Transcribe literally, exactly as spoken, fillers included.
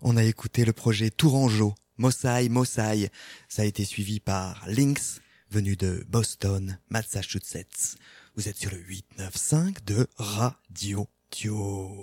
on a écouté le projet Tourangeau, Mossai Mossai. Ça a été suivi par Lynx, venu de Boston, Massachusetts. Vous êtes sur le huit neuf cinq de Radio Dio.